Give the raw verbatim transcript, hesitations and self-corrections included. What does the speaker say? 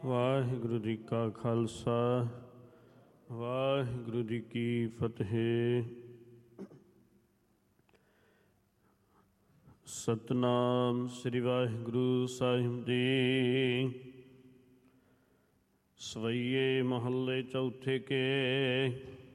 ਵਾਹਿਗੁਰੂ ਜੀ ਕਾ ਖਾਲਸਾ ਵਾਹਿਗੁਰੂ ਜੀ ਕੀ ਫਤਿਹ। ਸਤਨਾਮ ਸ੍ਰੀ ਵਾਹਿਗੁਰੂ ਸਾਹਿਬ ਜੀ। ਸਵਈਏ ਮਹੱਲੇ ਚੌਥੇ ਕੇ